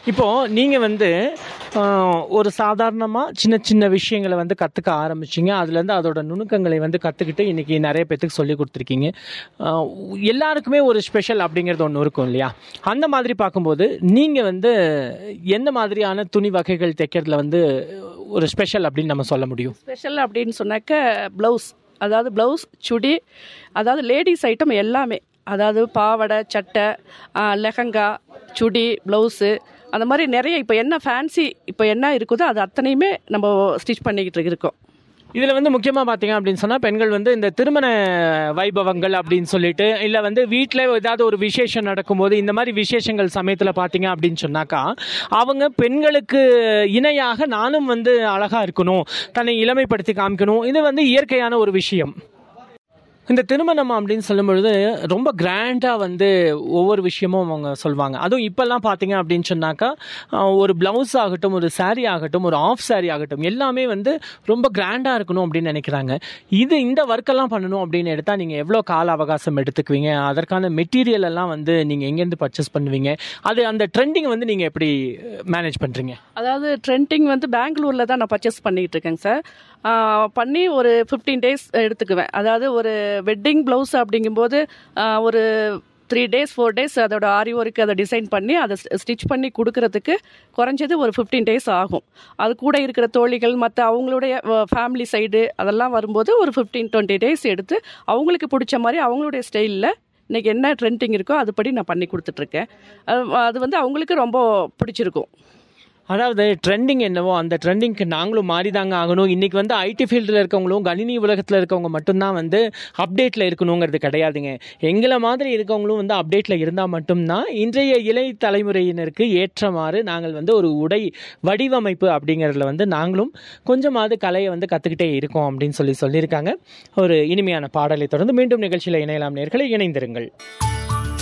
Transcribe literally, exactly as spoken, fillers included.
இப்போது நீங்கள் வந்து ஒரு சாதாரணமாக சின்ன சின்ன விஷயங்களை வந்து கற்றுக்க ஆரம்பிச்சிங்க. அதுலேருந்து அதோட நுணுக்கங்களை வந்து கற்றுக்கிட்டு இன்றைக்கி நிறைய பேத்துக்கு சொல்லி கொடுத்துருக்கீங்க. எல்லாருக்குமே ஒரு ஸ்பெஷல் அப்படிங்கிறது ஒன்று இருக்கும் இல்லையா? அந்த மாதிரி பார்க்கும்போது நீங்கள் வந்து எந்த மாதிரியான துணி வகைகள் தைக்கிறதுல வந்து ஒரு ஸ்பெஷல் அப்படின்னு நம்ம சொல்ல முடியும்? ஸ்பெஷல் அப்படின்னு சொன்னாக்க ப்ளவுஸ், அதாவது ப்ளவுஸ், சுடி, அதாவது லேடிஸ் ஐட்டம் எல்லாமே, அதாவது பாவாடை, சட்டை, லெஹங்கா, சுடி, ப்ளவுஸு, அந்த மாதிரி நிறைய இப்போ என்ன ஃபேன்சி இப்போ என்ன இருக்குதோ அது அத்தனையுமே நம்ம ஸ்டிச் பண்ணிக்கிட்டு இருக்கோம். இதில் வந்து முக்கியமாக பார்த்தீங்க அப்படின்னு சொன்னால் பெண்கள் வந்து இந்த திருமண வைபவங்கள் அப்படின்னு சொல்லிட்டு, இல்லை வந்து வீட்டில் ஏதாவது ஒரு விசேஷம் நடக்கும்போது இந்த மாதிரி விசேஷங்கள் சமயத்தில் பார்த்தீங்க அப்படின்னு சொன்னாக்கா அவங்க பெண்களுக்கு இணையாக நானும் வந்து அழகாக இருக்கணும், தன்னை இளமைப்படுத்தி காமிக்கணும். இது வந்து இயற்கையான ஒரு விஷயம். இந்த திருமணம் அப்படின்னு சொல்லும்பொழுது ரொம்ப கிராண்டாக வந்து ஒவ்வொரு விஷயமும் அவங்க சொல்லுவாங்க. அதுவும் இப்போல்லாம் பார்த்தீங்க அப்படின்னு சொன்னாக்கா ஒரு ப்ளவுஸ் ஆகட்டும், ஒரு சாரீ ஆகட்டும், ஒரு ஆஃப் சாரீ ஆகட்டும், எல்லாமே வந்து ரொம்ப கிராண்டாக இருக்கணும் அப்படின்னு நினைக்கிறாங்க. இது இந்த ஒர்க்கெல்லாம் பண்ணணும் அப்படின்னு எடுத்தால் நீங்கள் எவ்வளோ கால அவகாசம் எடுத்துக்குவீங்க? அதற்கான மெட்டீரியல் எல்லாம் வந்து நீங்கள் எங்கேருந்து பர்ச்சேஸ் பண்ணுவீங்க? அது அந்த ட்ரெண்டிங் வந்து நீங்கள் எப்படி மேனேஜ் பண்ணுறீங்க? அதாவது ட்ரெண்டிங் வந்து பெங்களூரில் தான் நான் பர்ச்சேஸ் பண்ணிக்கிட்டு இருக்கேங்க சார். பண்ணி ஒரு ஃபிஃப்டீன் டேஸ் எடுத்துக்குவேன். அதாவது ஒரு வெட்டிங் ப்ளவுஸ் அப்படிங்கும்போது ஒரு த்ரீ டேஸ் ஃபோர் டேஸ் அதோட ஆரி ஒர்க்கு அதை டிசைன் பண்ணி அதை ஸ்டிச் பண்ணி கொடுக்கறதுக்கு குறைஞ்சது ஒரு ஃபிஃப்டீன் டேஸ் ஆகும். அது கூட இருக்கிற தோழிகள் மற்ற அவங்களுடைய ஃபேமிலி சைடு அதெல்லாம் வரும்போது ஒரு ஃபிஃப்டீன் டுவெண்ட்டி டேஸ் எடுத்து அவங்களுக்கு பிடிச்ச மாதிரி அவங்களுடைய ஸ்டைலில் இன்றைக்கி என்ன ட்ரெண்டிங் இருக்கோ அதுபடி நான் பண்ணி கொடுத்துட்ருக்கேன். அது வந்து அவங்களுக்கு ரொம்ப பிடிச்சிருக்கும். அதாவது ட்ரெண்டிங் என்னவோ அந்த ட்ரெண்டிங்க்கு நாங்களும் மாறி தாங்க ஆகணும். இன்றைக்கி வந்து ஐடி ஃபீல்டில் இருக்கவங்களும் கணினி உலகத்தில் இருக்கவங்க மட்டும்தான் வந்து அப்டேட்டில் இருக்கணுங்கிறது கிடையாதுங்க. எங்களை மாதிரி இருக்கவங்களும் வந்து அப்டேட்டில் இருந்தால் மட்டும்தான் இன்றைய இளைய தலைமுறையினருக்கு ஏற்றமாறு நாங்கள் வந்து ஒரு உடை வடிவமைப்பு அப்படிங்கிறதுல வந்து நாங்களும் கொஞ்சமாவது கலையை வந்து கற்றுக்கிட்டே இருக்கோம் அப்படின்னு சொல்லி சொல்லியிருக்காங்க. ஒரு இனிமையான பாடலை தொடர்ந்து மீண்டும் நிகழ்ச்சியில் இணையலாம் நேயர்களே, இணைந்திருங்கள்.